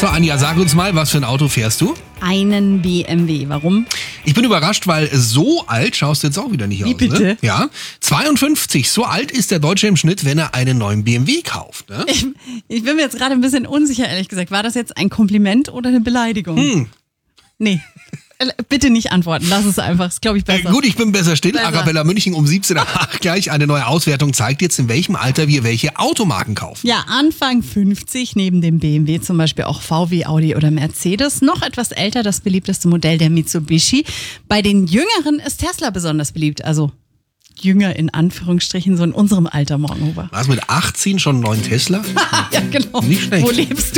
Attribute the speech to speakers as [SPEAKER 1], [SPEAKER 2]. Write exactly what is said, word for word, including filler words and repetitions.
[SPEAKER 1] So, Anja, sag uns mal, was für ein Auto fährst du?
[SPEAKER 2] Einen B M W. Warum?
[SPEAKER 1] Ich bin überrascht, weil so alt schaust du jetzt auch wieder nicht
[SPEAKER 2] Wie
[SPEAKER 1] aus.
[SPEAKER 2] bitte?
[SPEAKER 1] Ne? Ja, zweiundfünfzig. So alt ist der Deutsche im Schnitt, wenn er einen neuen B M W kauft. Ne?
[SPEAKER 2] Ich, ich bin mir jetzt gerade ein bisschen unsicher, ehrlich gesagt. War das jetzt ein Kompliment oder eine Beleidigung?
[SPEAKER 1] Hm.
[SPEAKER 2] Nee. Bitte nicht antworten, lass es einfach, ist glaube ich
[SPEAKER 1] Äh,
[SPEAKER 2] besser.
[SPEAKER 1] gut, ich bin besser still.
[SPEAKER 2] Besser.
[SPEAKER 1] Arabella München um siebzehn Uhr gleich. Eine neue Auswertung zeigt jetzt, in welchem Alter wir welche Automarken kaufen.
[SPEAKER 2] Ja, Anfang fünfzig, neben dem B M W zum Beispiel auch V W, Audi oder Mercedes. Noch etwas älter, das beliebteste Modell der Mitsubishi. Bei den Jüngeren ist Tesla besonders beliebt, also jünger in Anführungsstrichen, so in unserem Alter, Morgenhuber.
[SPEAKER 1] Was, mit achtzehn schon einen neuen Tesla?
[SPEAKER 2] Ja, genau.
[SPEAKER 1] Nicht schlecht.
[SPEAKER 2] Wo lebst du?